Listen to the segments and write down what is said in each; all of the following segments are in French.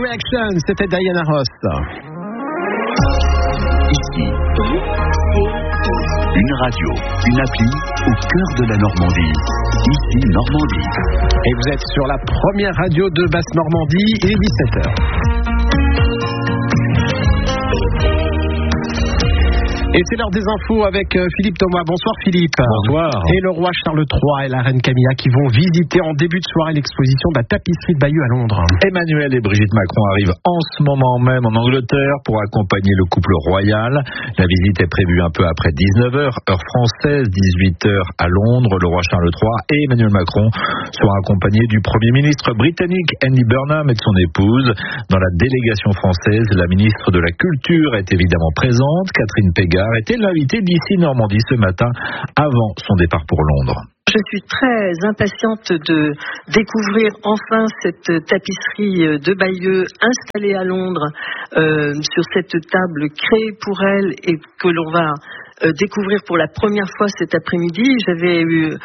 Reaction, c'était Diana Ross. Ici, une radio, une appli au cœur de la Normandie. Ici, Normandie. Et vous êtes sur la première radio de Basse-Normandie, il est 17h. Et c'est l'heure des infos avec Philippe Thomas. Bonsoir Philippe. Bonsoir. Et le roi Charles III et la reine Camilla qui vont visiter en début de soirée l'exposition de la tapisserie de Bayeux à Londres. Emmanuel et Brigitte Macron arrivent en ce moment même en Angleterre pour accompagner le couple royal. La visite est prévue un peu après 19h, heure française, 18h à Londres. Le roi Charles III et Emmanuel Macron seront accompagnés du Premier ministre britannique Andy Burnham et de son épouse. Dans la délégation française, la ministre de la Culture est évidemment présente. Catherine Pégard était l'invité d'ici Normandie ce matin avant son départ pour Londres. Je suis très impatiente de découvrir enfin cette tapisserie de Bayeux installée à Londres sur cette table créée pour elle et que l'on va découvrir pour la première fois cet après-midi. J'avais eu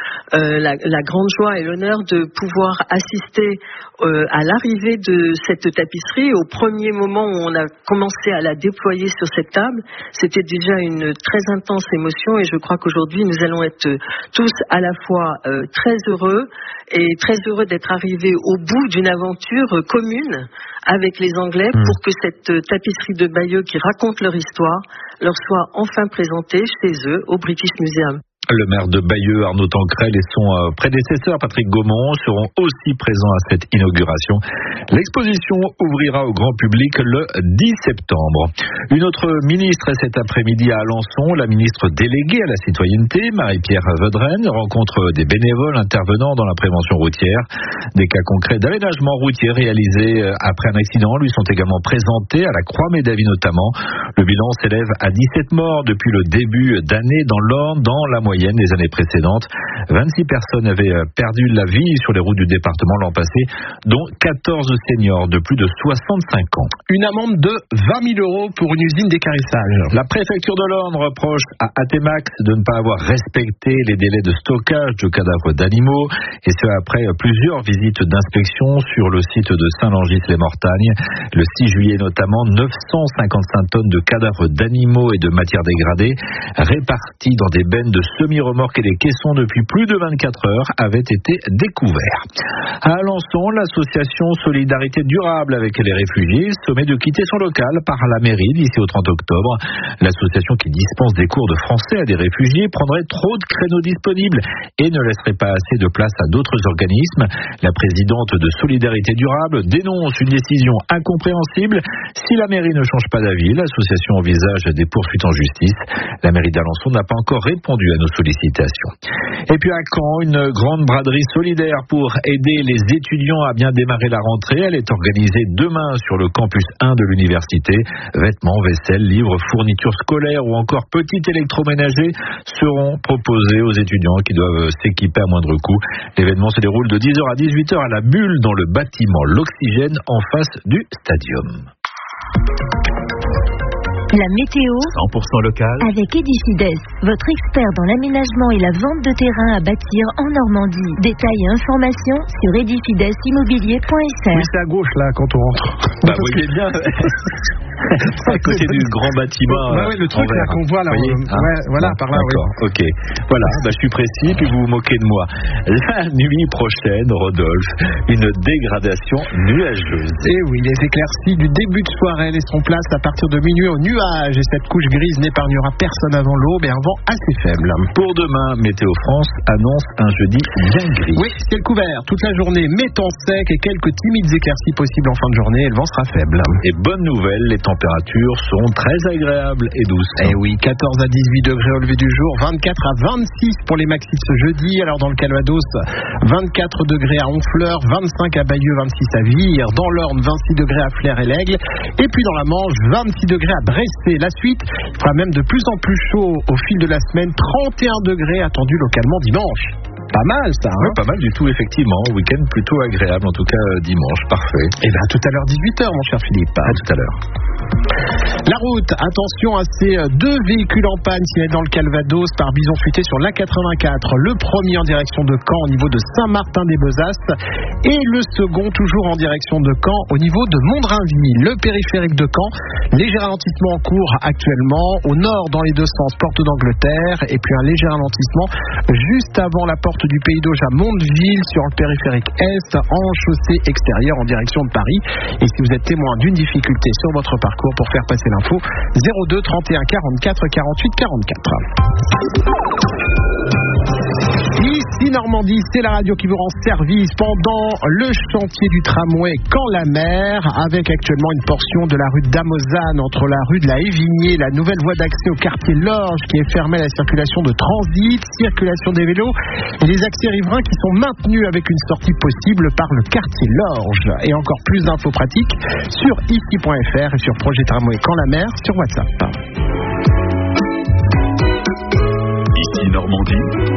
la grande joie et l'honneur de pouvoir assister à l'arrivée de cette tapisserie. Au premier moment où on a commencé à la déployer sur cette table, c'était déjà une très intense émotion et je crois qu'aujourd'hui nous allons être tous à la fois très heureux et très heureux d'être arrivés au bout d'une aventure commune avec les Anglais pour que cette tapisserie de Bayeux qui raconte leur histoire leur soit enfin présentée chez eux au British Museum. Le maire de Bayeux, Arnaud Tancrel, et son prédécesseur, Patrick Gaumont, seront aussi présents à cette inauguration. L'exposition ouvrira au grand public le 10 septembre. Une autre ministre est cet après-midi à Alençon, la ministre déléguée à la citoyenneté, Marie-Pierre Vedren, rencontre des bénévoles intervenant dans la prévention routière. Des cas concrets d'aménagement routier réalisés après un accident lui sont également présentés à la Croix-Médavie notamment. Le bilan s'élève à 17 morts depuis le début d'année dans l'Orne, dans la moyenne des années précédentes. 26 personnes avaient perdu la vie sur les routes du département l'an passé, dont 14 seniors de plus de 65 ans. Une amende de 20 000 € pour une usine d'équarrissage. La préfecture de l'Orne reproche à Atemax de ne pas avoir respecté les délais de stockage de cadavres d'animaux, et ce après plusieurs visites d'inspection sur le site de Saint-Langis-les-Mortagnes. Le 6 juillet notamment, 955 tonnes de cadavres d'animaux et de matières dégradées réparties dans des bennes de semi-remorques et des caissons depuis plus de 24 heures avaient été découverts. À Alençon, l'association Solidarité Durable avec les réfugiés sommet de quitter son local par la mairie d'ici au 30 octobre. L'association qui dispense des cours de français à des réfugiés prendrait trop de créneaux disponibles et ne laisserait pas assez de place à d'autres organismes. La présidente de Solidarité Durable dénonce une décision incompréhensible. Si la mairie ne change pas d'avis, l'association envisage des poursuites en justice. La mairie d'Alençon n'a pas encore répondu à nos sollicitations. Et puis à Caen, une grande braderie solidaire pour aider les étudiants à bien démarrer la rentrée. Elle est organisée demain sur le campus 1 de l'université. Vêtements, vaisselle, livres, fournitures scolaires ou encore petits électroménagers seront proposés aux étudiants qui doivent s'équiper à moindre coût. L'événement se déroule de 10h à 18h à la Bulle dans le bâtiment L'Oxygène en face du stadium. La météo 100% local avec Edifides, votre expert dans l'aménagement et la vente de terrain à bâtir en Normandie. Détails et informations sur edifidesimmobilier.fr. Oui, c'est à gauche là quand on rentre. Bah vous voyez bien. À côté du grand bâtiment. Ouais, le truc là qu'on voit là. Voilà, par là. D'accord, oui. Ok. Voilà, je suis précis, puis vous vous moquez de moi. La nuit prochaine, Rodolphe, une dégradation nuageuse. Et oui, les éclaircies du début de soirée laisseront place à partir de minuit aux nuages et cette couche grise n'épargnera personne avant l'aube et un vent assez faible. Pour demain, Météo France annonce un jeudi bien gris. Oui, ciel couvert toute la journée, mais temps sec et quelques timides éclaircies possibles en fin de journée et le vent sera faible. Et bonne nouvelle, les températures seront très agréables et douces. Et oui, 14 à 18 degrés au lever du jour, 24 à 26 pour les maxis ce jeudi. Alors dans le Calvados, 24 degrés à Honfleur, 25 à Bayeux, 26 à Vire. Dans l'Orne, 26 degrés à Flers et l'Aigle. Et puis dans la Manche, 26 degrés à Bressay. La suite, il fera même de plus en plus chaud au fil de la semaine. 31 degrés attendus localement dimanche. Pas mal ça, hein? Oui, pas mal du tout, effectivement. Week-end plutôt agréable, en tout cas dimanche, parfait. Et bien à tout à l'heure 18h, mon cher Philippe. À tout à l'heure. La route, attention à ces deux véhicules en panne signalés dans le Calvados par bison futé sur l'A84. Le premier en direction de Caen au niveau de Saint-Martin-des-Besaces et le second toujours en direction de Caen au niveau de Mondrinville. Le périphérique de Caen, léger ralentissement en cours actuellement. Au nord dans les deux sens, porte d'Angleterre, et puis un léger ralentissement juste avant la porte du Pays d'Auge à Mondeville sur le périphérique Est en chaussée extérieure en direction de Paris. Et si vous êtes témoin d'une difficulté sur votre parcours, pour faire passer l'info, 02 31 44 48 44. Ici Normandie, c'est la radio qui vous rend service pendant le chantier du tramway Caen-la-Mer, avec actuellement une portion de la rue d'Amozane entre la rue de la Évigné, la nouvelle voie d'accès au quartier Lorge qui est fermée à la circulation de transit, circulation des vélos et les accès riverains qui sont maintenus avec une sortie possible par le quartier Lorge. Et encore plus d'infos pratiques sur ici.fr et sur Projet Tramway Caen-la-Mer sur WhatsApp. Ici Normandie.